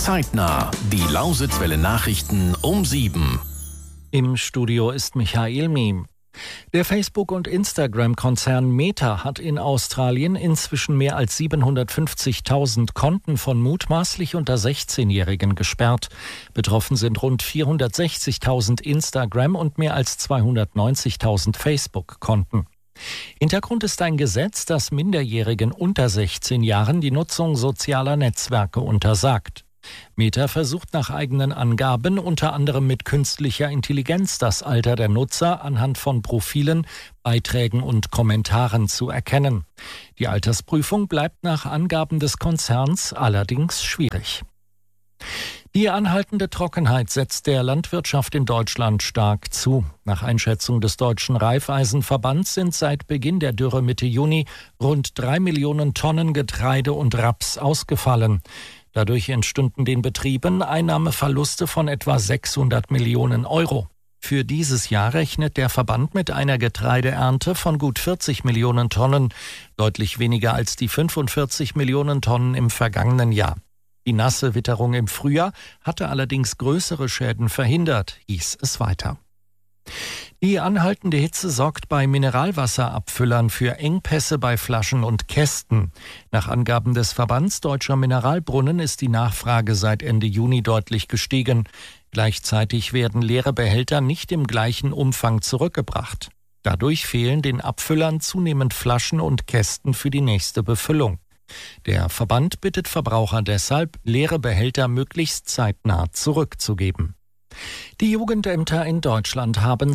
Zeitnah, die Lausitzwelle Nachrichten um 7. Im Studio ist Michael Miem. Der Facebook- und Instagram-Konzern Meta hat in Australien inzwischen mehr als 750.000 Konten von mutmaßlich unter 16-Jährigen gesperrt. Betroffen sind rund 460.000 Instagram- und mehr als 290.000 Facebook-Konten. Hintergrund ist ein Gesetz, das Minderjährigen unter 16 Jahren die Nutzung sozialer Netzwerke untersagt. Meta versucht nach eigenen Angaben unter anderem mit künstlicher Intelligenz das Alter der Nutzer anhand von Profilen, Beiträgen und Kommentaren zu erkennen. Die Altersprüfung bleibt nach Angaben des Konzerns allerdings schwierig. Die anhaltende Trockenheit setzt der Landwirtschaft in Deutschland stark zu. Nach Einschätzung des Deutschen Raiffeisenverbands sind seit Beginn der Dürre Mitte Juni rund 3 Millionen Tonnen Getreide und Raps ausgefallen. Dadurch entstünden den Betrieben Einnahmeverluste von etwa 600 Millionen Euro. Für dieses Jahr rechnet der Verband mit einer Getreideernte von gut 40 Millionen Tonnen, deutlich weniger als die 45 Millionen Tonnen im vergangenen Jahr. Die nasse Witterung im Frühjahr hatte allerdings größere Schäden verhindert, hieß es weiter. Die anhaltende Hitze sorgt bei Mineralwasserabfüllern für Engpässe bei Flaschen und Kästen. Nach Angaben des Verbands Deutscher Mineralbrunnen ist die Nachfrage seit Ende Juni deutlich gestiegen. Gleichzeitig werden leere Behälter nicht im gleichen Umfang zurückgebracht. Dadurch fehlen den Abfüllern zunehmend Flaschen und Kästen für die nächste Befüllung. Der Verband bittet Verbraucher deshalb, leere Behälter möglichst zeitnah zurückzugeben. Die Jugendämter in Deutschland haben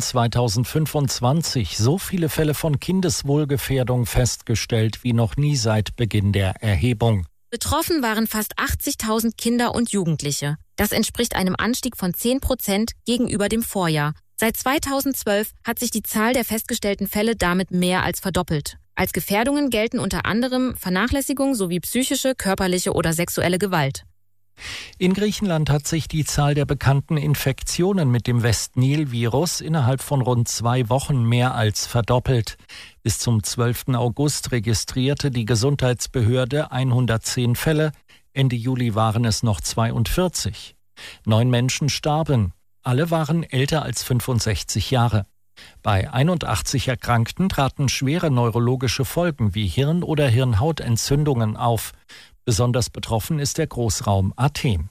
2025 so viele Fälle von Kindeswohlgefährdung festgestellt wie noch nie seit Beginn der Erhebung. Betroffen waren fast 80.000 Kinder und Jugendliche. Das entspricht einem Anstieg von 10% gegenüber dem Vorjahr. Seit 2012 hat sich die Zahl der festgestellten Fälle damit mehr als verdoppelt. Als Gefährdungen gelten unter anderem Vernachlässigung sowie psychische, körperliche oder sexuelle Gewalt. In Griechenland hat sich die Zahl der bekannten Infektionen mit dem West-Nil-Virus innerhalb von rund 2 Wochen mehr als verdoppelt. Bis zum 12. August registrierte die Gesundheitsbehörde 110 Fälle, Ende Juli waren es noch 42. 9 Menschen starben, alle waren älter als 65 Jahre. Bei 81 Erkrankten traten schwere neurologische Folgen wie Hirn- oder Hirnhautentzündungen auf. Besonders betroffen ist der Großraum Athen.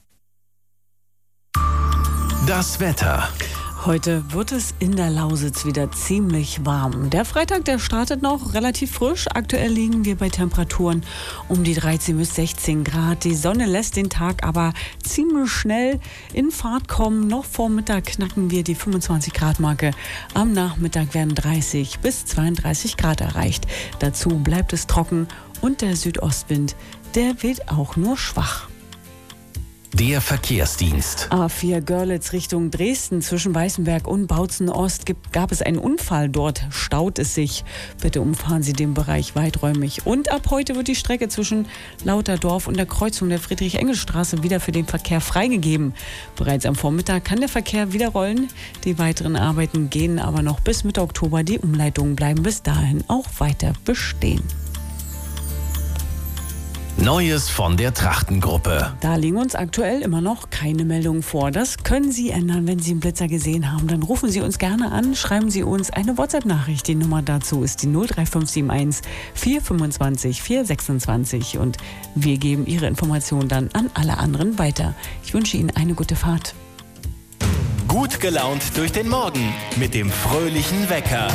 Das Wetter. Heute wird es in der Lausitz wieder ziemlich warm. Der Freitag, der startet noch relativ frisch. Aktuell liegen wir bei Temperaturen um die 13 bis 16 Grad. Die Sonne lässt den Tag aber ziemlich schnell in Fahrt kommen. Noch vor Mittag knacken wir die 25 Grad Marke. Am Nachmittag werden 30 bis 32 Grad erreicht. Dazu bleibt es trocken und der Südostwind, der weht auch nur schwach. Der Verkehrsdienst. A4 Görlitz Richtung Dresden zwischen Weißenberg und Bautzen Ost gab es einen Unfall. Dort staut es sich. Bitte umfahren Sie den Bereich weiträumig. Und ab heute wird die Strecke zwischen Lauterdorf und der Kreuzung der Friedrich-Engels-Straße wieder für den Verkehr freigegeben. Bereits am Vormittag kann der Verkehr wieder rollen. Die weiteren Arbeiten gehen aber noch bis Mitte Oktober. Die Umleitungen bleiben bis dahin auch weiter bestehen. Neues von der Trachtengruppe. Da liegen uns aktuell immer noch keine Meldungen vor. Das können Sie ändern, wenn Sie einen Blitzer gesehen haben. Dann rufen Sie uns gerne an, schreiben Sie uns eine WhatsApp-Nachricht. Die Nummer dazu ist die 03571 425 426. Und wir geben Ihre Informationen dann an alle anderen weiter. Ich wünsche Ihnen eine gute Fahrt. Gut gelaunt durch den Morgen mit dem fröhlichen Wecker.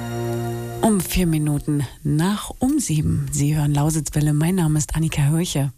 Um 4 Minuten nach um 7. Sie hören Lausitzwelle. Mein Name ist Annika Hörche.